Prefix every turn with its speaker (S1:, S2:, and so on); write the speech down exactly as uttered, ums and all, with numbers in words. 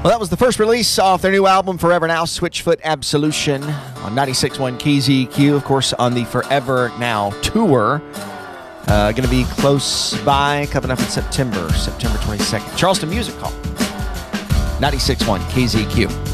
S1: Well, that was the first release off their new album, Forever Now, Switchfoot Absolution, on ninety-six point one K Z Q, of course, on the Forever Now tour. Uh, going to be close by, coming up in September, September twenty-second. Charleston Music Hall, ninety-six point one K Z Q.